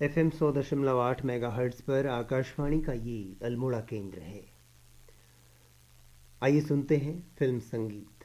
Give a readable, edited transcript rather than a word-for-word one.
FM 100.8 megahertz पर आकाशवाणी का ये अल्मोड़ा केंद्र है। आइए सुनते हैं फिल्म संगीत।